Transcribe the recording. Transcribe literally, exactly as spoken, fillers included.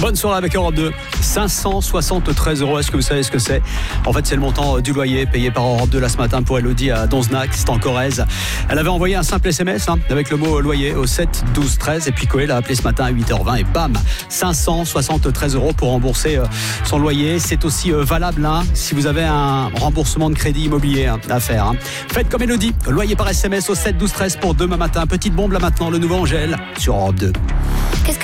Bonne soirée avec Europe deux. cinq cent soixante-treize euros, est-ce que vous savez ce que c'est? En fait, c'est le montant du loyer payé par Europe deux là ce matin pour Elodie à Donzenac, c'est en Corrèze. Elle avait envoyé un simple S M S hein, avec le mot loyer au sept douze treize et puis Coé l'a appelé ce matin à huit heures vingt et bam, cinq cent soixante-treize euros pour rembourser euh, son loyer. C'est aussi euh, valable hein, si vous avez un remboursement de crédit immobilier hein, à faire. Hein. Faites comme Elodie, loyer par S M S au sept douze treize pour demain matin. Petite bombe là maintenant, le nouveau Angèle sur Europe deux. Qu'est-ce que